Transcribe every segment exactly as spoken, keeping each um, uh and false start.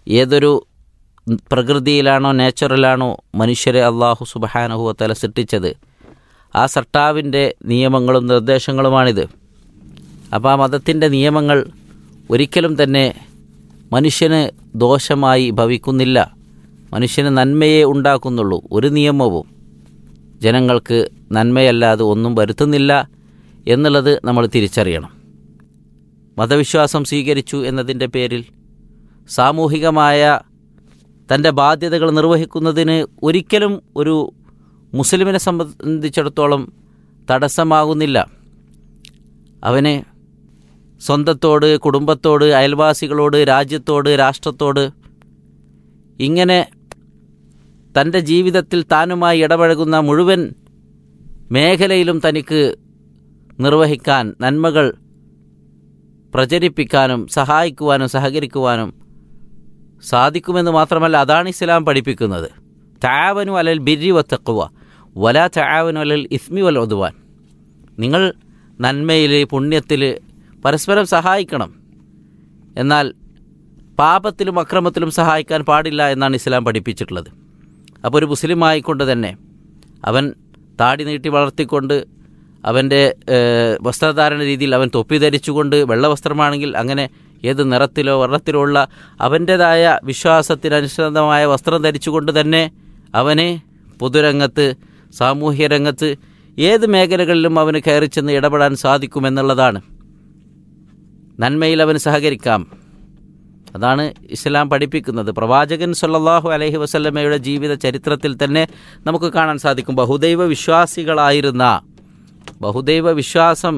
ഏതൊരു പ്രകൃതിയിലാണോ നേച്ചറിലാണോ മനുഷ്യരെ അള്ളാഹു സുബ്ഹാനഹു വ തആല സൃഷ്ടിച്ചത്, ആ സൃഷ്ടാവിൻ്റെ നിയമങ്ങളും നിർദ്ദേശങ്ങളുമാണിത്. അപ്പോൾ ആ മതത്തിൻ്റെ നിയമങ്ങൾ ഒരിക്കലും തന്നെ മനുഷ്യന് ദോഷമായി ഭവിക്കുന്നില്ല, മനുഷ്യന് നന്മയെ ഉണ്ടാക്കുന്നുള്ളൂ. ഒരു നിയമവും ജനങ്ങൾക്ക് നന്മയല്ലാതെ ഒന്നും വരുത്തുന്നില്ല എന്നുള്ളത് നമ്മൾ തിരിച്ചറിയണം. മതവിശ്വാസം സ്വീകരിച്ചു എന്നതിൻ്റെ പേരിൽ സാമൂഹികമായ തൻ്റെ ബാധ്യതകൾ നിർവഹിക്കുന്നതിന് ഒരിക്കലും ഒരു മുസ്ലിമിനെ സംബന്ധിച്ചിടത്തോളം തടസ്സമാകുന്നില്ല. അവന് സ്വന്തത്തോട്, കുടുംബത്തോട്, അയൽവാസികളോട്, രാജ്യത്തോട്, രാഷ്ട്രത്തോട് ഇങ്ങനെ തൻ്റെ ജീവിതത്തിൽ താനുമായി ഇടപഴകുന്ന മുഴുവൻ മേഖലയിലും തനിക്ക് നിർവഹിക്കാൻ, നന്മകൾ പ്രചരിപ്പിക്കാനും സഹായിക്കുവാനും സഹകരിക്കുവാനും സാധിക്കുമെന്ന് മാത്രമല്ല, അതാണ് ഇസ്ലാം പഠിപ്പിക്കുന്നത്. തആവനു അലൽ ബിർരി വത്തഖ്വ വലാ തആവനു അലൽ ഇസ്മി വൽ ഉദ്വാൻ. നിങ്ങൾ നന്മയിൽ, പുണ്യത്തിൽ പരസ്പരം സഹായിക്കണം, എന്നാൽ പാപത്തിലും അക്രമത്തിലും സഹായിക്കാൻ പാടില്ല എന്നാണ് ഇസ്ലാം പഠിപ്പിച്ചിട്ടുള്ളത്. അപ്പോൾ ഒരു മുസ്ലിം ആയിക്കൊണ്ട് തന്നെ അവൻ താടി നീട്ടി വളർത്തിക്കൊണ്ട്, അവൻ്റെ വസ്ത്രധാരണ രീതിയിൽ അവൻ തൊപ്പി ധരിച്ചുകൊണ്ട്, വെള്ളവസ്ത്രമാണെങ്കിൽ അങ്ങനെ ഏത് നിറത്തിലോ വർണ്ണത്തിലോ ഉള്ള അവൻ്റേതായ വിശ്വാസത്തിനനുസൃതമായ വസ്ത്രം ധരിച്ചുകൊണ്ട് തന്നെ അവന് പൊതുരംഗത്ത്, സാമൂഹ്യ രംഗത്ത്, ഏത് മേഖലകളിലും അവന് കയറി ചെന്ന് ഇടപെടാൻ സാധിക്കുമെന്നുള്ളതാണ്. നന്മയിൽ അവന് സഹകരിക്കാം, അതാണ് ഇസ്ലാം പഠിപ്പിക്കുന്നത്. പ്രവാചകൻ സല്ലല്ലാഹു അലൈഹി വസല്ലമയുടെ ജീവിത ചരിത്രത്തിൽ തന്നെ നമുക്ക് കാണാൻ സാധിക്കും. ബഹുദൈവ വിശ്വാസികളായിരുന്ന, ബഹുദൈവ വിശ്വാസം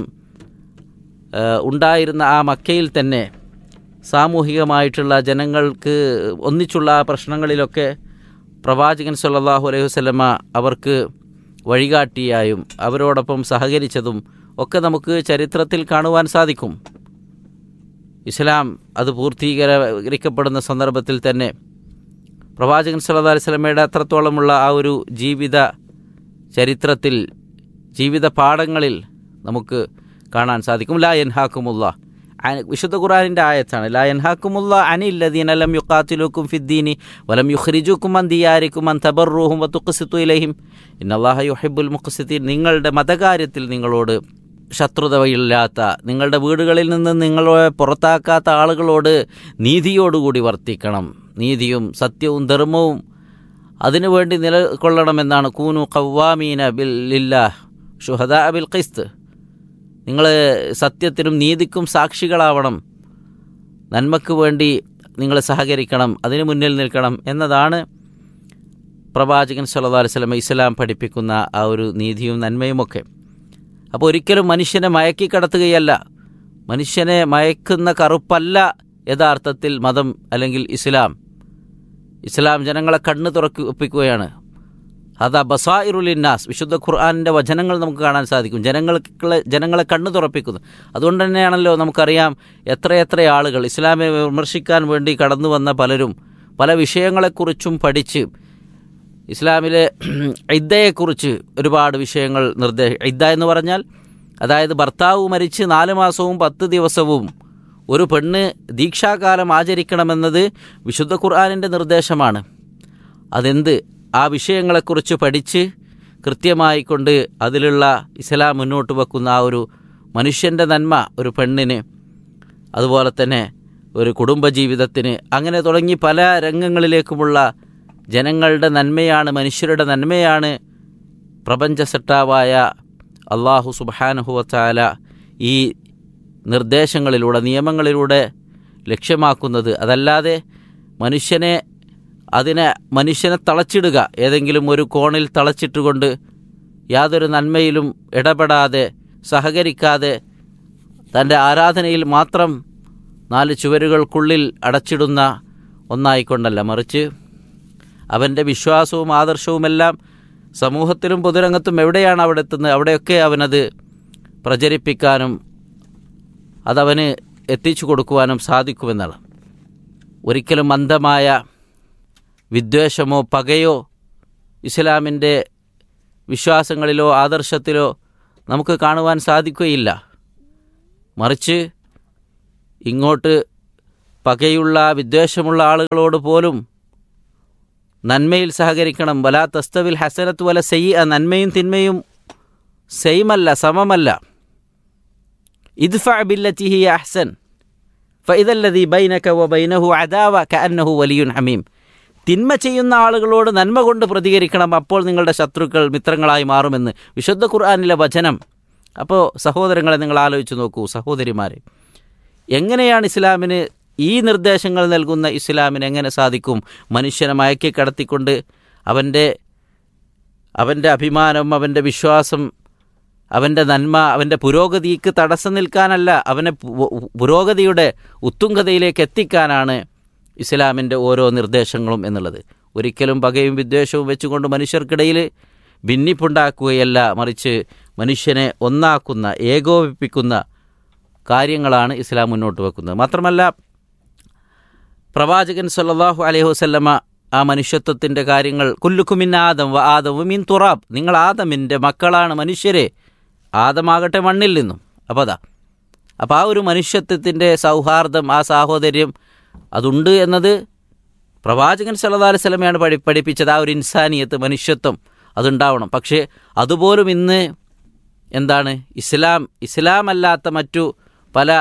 ഉണ്ടായിരുന്ന ആ മക്കയിൽ തന്നെ സാമൂഹികമായിട്ടുള്ള ജനങ്ങൾക്ക് ഒന്നിച്ചുള്ള പ്രശ്നങ്ങളിലൊക്കെ പ്രവാചകൻ സല്ലല്ലാഹു അലൈഹി വസല്ലമ അവർക്ക് വഴികാട്ടിയായും അവരോടൊപ്പം സഹകരിച്ചതും ഒക്കെ നമുക്ക് ചരിത്രത്തിൽ കാണുവാൻ സാധിക്കും. ഇസ്ലാം അത് പൂർത്തീകരിക്കപ്പെടുന്ന സന്ദർഭത്തിൽ തന്നെ പ്രവാചകൻ സല്ലല്ലാഹു അലൈഹി വസല്ലമയുടെ അത്രത്തോളമുള്ള ആ ഒരു ജീവിത ചരിത്രത്തിൽ, ജീവിത പാഠങ്ങളിൽ നമുക്ക് കാണാൻ സാധിക്കും. ലാ യൻഹാക്കുമുല്ലാ, വിശുദ്ധ ഖുർആനിൻ്റെ ആയത്താണ്. ലാ യൻഹാക്കുമുല്ലാ അനില്ലദീന ലം യുഖാതിലുക്കും ഫിദ്ദീനി വലം യുഖ്രിജുക്കും അൻ ദിയാരിക്കും അൻ തബർറുഹും വതുഖ്സിതു ഇലൈഹിം ഇന്നല്ലാഹ യുഹിബ്ബുൽ മുഖ്സിതീൻ. നിങ്ങളുടെ മതകാര്യത്തിൽ നിങ്ങളോട് ശത്രുതയില്ലാത്ത, നിങ്ങളുടെ വീടുകളിൽ നിന്ന് നിങ്ങളെ പുറത്താക്കാത്ത ആളുകളോട് നീതിയോടുകൂടി വർത്തിക്കണം. നീതിയും സത്യവും ധർമ്മവും അതിനുവേണ്ടി നിലകൊള്ളണമെന്നാണ്. കൂനു ഖവ്വാമീന ബിൽ ലില്ലാഹ് ശുഹദാ ബിൽ ഖിസ്ത്. നിങ്ങൾ സത്യത്തിനും നീതിക്കും സാക്ഷികളാവണം, നന്മയ്ക്ക് വേണ്ടി നിങ്ങൾ സഹകരിക്കണം, അതിന് മുന്നിൽ നിൽക്കണം എന്നതാണ് പ്രവാചകൻ സല്ലല്ലാഹു അലൈഹി വസല്ലം ഇസ്ലാം പഠിപ്പിക്കുന്ന ആ ഒരു നീതിയും നന്മയുമൊക്കെ. അപ്പോൾ ഒരിക്കലും മനുഷ്യനെ മയക്കി കടത്തുകയല്ല, മനുഷ്യനെ മയക്കുന്ന കറുപ്പല്ല യഥാർത്ഥത്തിൽ മതം അല്ലെങ്കിൽ ഇസ്ലാം. ഇസ്ലാം ജനങ്ങളെ കണ്ണ് തുറപ്പിക്കുകയാണ്. അതാ ബസായിറുലിന്നാസ്, വിശുദ്ധ ഖുർആനിൻ്റെ വചനങ്ങൾ നമുക്ക് കാണാൻ സാധിക്കും. ജനങ്ങളെ ജനങ്ങളെ കണ്ണ് തുറപ്പിക്കുന്നു. അതുകൊണ്ട് തന്നെയാണല്ലോ നമുക്കറിയാം എത്രയെത്ര ആളുകൾ ഇസ്ലാമെ വിമർശിക്കാൻ വേണ്ടി കടന്നു വന്ന പലരും പല വിഷയങ്ങളെക്കുറിച്ചും പഠിച്ച് ഇസ്ലാമിലെ ഇദ്ദയെക്കുറിച്ച് ഒരുപാട് വിഷയങ്ങൾ നിർദ്ദേശ ഇദ്ദ എന്ന് പറഞ്ഞാൽ അതായത് ഭർത്താവ് മരിച്ച് നാല് മാസവും പത്ത് ദിവസവും ഒരു പെണ്ണ് ദീക്ഷാകാലം ആചരിക്കണമെന്നത് വിശുദ്ധ ഖുർആനിൻ്റെ നിർദ്ദേശമാണ്. അതെന്ത് ആ വിഷയങ്ങളെക്കുറിച്ച് പഠിച്ച് കൃത്യമായി കൊണ്ട് അതിലുള്ള ഇസ്ലാം മുന്നോട്ട് വെക്കുന്ന ആ ഒരു മനുഷ്യൻ്റെ നന്മ ഒരു പെണ്ണിന്, അതുപോലെ തന്നെ ഒരു കുടുംബജീവിതത്തിന്, അങ്ങനെ തുടങ്ങി പല രംഗങ്ങളിലേക്കുമുള്ള ജനങ്ങളുടെ നന്മയാണ്, മനുഷ്യരുടെ നന്മയാണ് പ്രപഞ്ച സൃഷ്ടാവായ അല്ലാഹു സുബ്ഹാനഹു വ തആല ഈ നിർദ്ദേശങ്ങളിലൂടെ, നിയമങ്ങളിലൂടെ ലക്ഷ്യമാക്കുന്നത്. അതല്ലാതെ മനുഷ്യനെ അതിനെ മനുഷ്യനെ തളച്ചിടുക, ഏതെങ്കിലും ഒരു കോണിൽ തളച്ചിട്ടുകൊണ്ട് യാതൊരു നന്മയിലും ഇടപെടാതെ സഹകരിക്കാതെ തൻ്റെ ആരാധനയിൽ മാത്രം നാല് ചുവരുകൾക്കുള്ളിൽ അടച്ചിടുന്ന ഒന്നായിക്കൊണ്ടല്ല, മറിച്ച് അവൻ്റെ വിശ്വാസവും ആദർശവുമെല്ലാം സമൂഹത്തിലും പൊതുരംഗത്തും എവിടെയാണ് അവിടെ എത്തുന്നത് അവിടെയൊക്കെ അവനത് പ്രചരിപ്പിക്കാനും അതവന് എത്തിച്ചു കൊടുക്കുവാനും സാധിക്കുമെന്നാണ്. ഒരിക്കലും അന്ധമായ വിദ്വേഷമോ പകയോ ഇസ്ലാമിൻ്റെ വിശ്വാസങ്ങളിലോ ആദർശത്തിലോ നമുക്ക് കാണുവാൻ സാധിക്കുകയില്ല. മറിച്ച് ഇങ്ങോട്ട് പകയുള്ള വിദ്വേഷമുള്ള ആളുകളോട് പോലും നന്മയിൽ സഹകരിക്കണം. വലാ തസ്തവിൽ ഹസനത്ത് വല സയ്യിഅ, നന്മയും തിന്മയും സെയിമല്ല, സമമല്ല. ഇദ്ഫഅ ബില്ലതി ഹിയ അഹ്സൻ ഫഇദല്ലദീ ബൈനക വബൈനഹു അദാവ കഅന്നഹു വലിയുൻ ഹമീം. തിന്മ ചെയ്യുന്ന ആളുകളോട് നന്മ കൊണ്ട് പ്രതികരിക്കണം, അപ്പോൾ നിങ്ങളുടെ ശത്രുക്കൾ മിത്രങ്ങളായി മാറുമെന്ന് വിശുദ്ധ ഖുർആനിലെ വചനം. അപ്പോൾ സഹോദരങ്ങളെ, നിങ്ങൾ ആലോചിച്ച് നോക്കൂ, സഹോദരിമാരെ, എങ്ങനെയാണ് ഇസ്ലാമിന് ഈ നിർദ്ദേശങ്ങൾ നൽകുന്ന ഇസ്ലാമിന് എങ്ങനെ സാധിക്കും മനുഷ്യനെ മയക്കി കടത്തിക്കൊണ്ട് അവൻ്റെ അവൻ്റെ അഭിമാനം, അവൻ്റെ വിശ്വാസം, അവൻ്റെ നന്മ, അവൻ്റെ പുരോഗതിക്ക് തടസ്സം നിൽക്കാനല്ല, അവനെ പുരോഗതിയുടെ ഉത്തുംഗതയിലേക്ക് എത്തിക്കാനാണ് ഇസ്ലാമിൻ്റെ ഓരോ നിർദ്ദേശങ്ങളും എന്നുള്ളത്. ഒരിക്കലും പകയും വിദ്വേഷവും വെച്ചുകൊണ്ട് മനുഷ്യർക്കിടയിൽ ഭിന്നിപ്പുണ്ടാക്കുകയല്ല, മറിച്ച് മനുഷ്യനെ ഒന്നാക്കുന്ന, ഏകോപിപ്പിക്കുന്ന കാര്യങ്ങളാണ് ഇസ്ലാം മുന്നോട്ട് വെക്കുന്നത്. മാത്രമല്ല, പ്രവാചകൻ സല്ലല്ലാഹു അലൈഹി വസല്ലമ ആ മനുഷ്യത്വത്തിൻ്റെ കാര്യങ്ങൾ, കുല്ലുക്കും മിൻ ആദം വ ആദം മിൻ തുറാബ്, നിങ്ങൾ ആദമിൻ്റെ മക്കളാണ് മനുഷ്യരെ, ആദമാകട്ടെ മണ്ണിൽ നിന്നും. അപ്പോൾ അതാ അപ്പോൾ ആ ഒരു മനുഷ്യത്വത്തിൻ്റെ സൗഹാർദ്ദം, ആ സാഹോദര്യം അതുണ്ട് എന്നത് പ്രവാചകൻ സല്ലല്ലാഹു അലൈഹി വസല്ലമയാണ് പഠി പഠിപ്പിച്ചത്. ആ ഒരു ഇൻസാനിയത്ത്, മനുഷ്യത്വം അതുണ്ടാവണം. പക്ഷേ അതുപോലും ഇന്ന് എന്താണ്, ഇസ്ലാം ഇസ്ലാം അല്ലാത്ത മറ്റു പല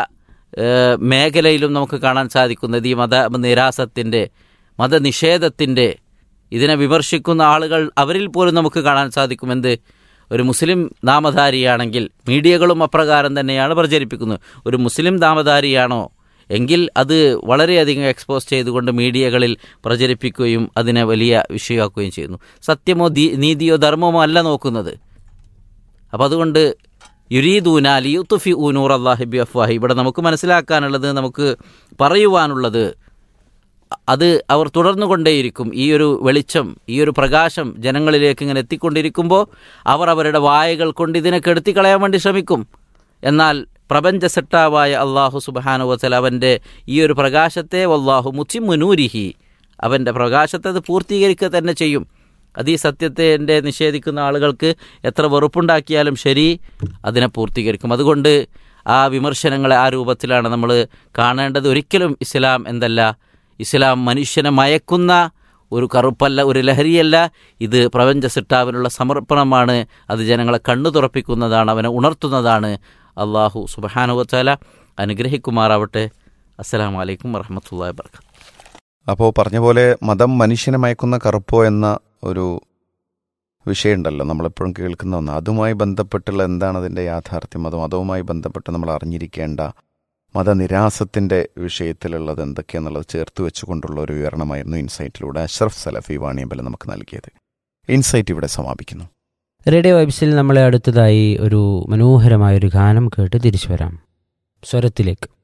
മേഖലയിലും നമുക്ക് കാണാൻ സാധിക്കുന്നത് ഈ മത നിരാസത്തിൻ്റെ, മതനിഷേധത്തിൻ്റെ, ഇതിനെ വിമർശിക്കുന്ന ആളുകൾ, അവരിൽ പോലും നമുക്ക് കാണാൻ സാധിക്കും എന്ത്, ഒരു മുസ്ലിം നാമധാരിയാണെങ്കിൽ മീഡിയകളും അപ്രകാരം തന്നെയാണ് പ്രചരിപ്പിക്കുന്നത്. ഒരു മുസ്ലിം നാമധാരിയാണോ എങ്കിൽ അത് വളരെയധികം എക്സ്പോസ് ചെയ്തുകൊണ്ട് മീഡിയകളിൽ പ്രചരിപ്പിക്കുകയും അതിനെ വലിയ വിഷയമാക്കുകയും ചെയ്യുന്നു. സത്യമോ നീതിയോ ധർമ്മമോ അല്ല നോക്കുന്നത്. അപ്പം അതുകൊണ്ട് യുരീദൂന ലിയുത്ഫിഉ നൂറല്ലാഹി ബിഅഫ്വാഹി, ഇവിടെ നമുക്ക് മനസ്സിലാക്കാനുള്ളത്, നമുക്ക് പറയുവാനുള്ളത്, അത് അവർ തുടർന്നു കൊണ്ടേയിരിക്കും. ഈ ഒരു വെളിച്ചം, ഈ ഒരു പ്രകാശം ജനങ്ങളിലേക്ക് ഇങ്ങനെ എത്തിക്കൊണ്ടിരിക്കുമ്പോൾ അവർ അവരുടെ വായകൾ കൊണ്ട് ഇതിനെ കെടുത്തിക്കളയാൻ വേണ്ടി ശ്രമിക്കും. എന്നാൽ പ്രപഞ്ച സട്ടാവായ അള്ളാഹു സുബ്ഹാനഹു വതആല അവൻ്റെ ഈ ഒരു പ്രകാശത്തെ, വല്ലാഹു മുത്തിമ്മു നൂരിഹി, അവൻ്റെ പ്രകാശത്തെ അത് പൂർത്തീകരിക്കുക തന്നെ ചെയ്യും. അത് ഈ സത്യത്തെ എൻ്റെ നിഷേധിക്കുന്ന ആളുകൾക്ക് എത്ര വെറുപ്പുണ്ടാക്കിയാലും ശരി, അതിനെ പൂർത്തീകരിക്കും. അതുകൊണ്ട് ആ വിമർശനങ്ങളെ ആ രൂപത്തിലാണ് നമ്മൾ കാണേണ്ടത്. ഒരിക്കലും ഇസ്ലാം എന്തല്ല, ഇസ്ലാം മനുഷ്യനെ മയക്കുന്ന ഒരു കറുപ്പല്ല, ഒരു ലഹരിയല്ല. ഇത് പ്രപഞ്ച സിട്ടാവിനുള്ള സമർപ്പണമാണ്. അത് ജനങ്ങളെ കണ്ണു തുറപ്പിക്കുന്നതാണ്, അവനെ ഉണർത്തുന്നതാണ്. അള്ളാഹു സുബ്ഹാനഹു വതആല അനുഗ്രഹിക്കുമാറാവട്ടെ. അസ്സലാമു അലൈക്കും വറഹ്മത്തുള്ളാഹി വബറകാതുഹു. അപ്പോൾ പറഞ്ഞ പോലെ മതം മനുഷ്യനെ മയക്കുന്ന കറുപ്പോ എന്ന ഒരു വിഷയമുണ്ടല്ലോ നമ്മളെപ്പോഴും കേൾക്കുന്ന ഒന്ന്. അതുമായി ബന്ധപ്പെട്ടുള്ള എന്താണ് അതിൻ്റെ യാഥാർത്ഥ്യം, അതും മതവുമായി ബന്ധപ്പെട്ട് നമ്മൾ അറിഞ്ഞിരിക്കേണ്ട മതനിരാസത്തിൻ്റെ വിഷയത്തിലുള്ളത് എന്തൊക്കെയാണെന്നുള്ളത് ചേർത്ത് വെച്ചുകൊണ്ടുള്ള ഒരു വിവരണമായിരുന്നു ഇൻസൈറ്റിലൂടെ അഷ്റഫ് സലഫി വാണിയമ്പലം നമുക്ക് നൽകിയത്. ഇൻസൈറ്റ് ഇവിടെ സമാപിക്കുന്നു. റേഡിയോ വൈബ്സിൽ നമ്മളെ അടുത്തതായി ഒരു മനോഹരമായൊരു ഗാനം കേട്ട് തിരിച്ചു വരാം. സ്വരത്തിലേക്ക്.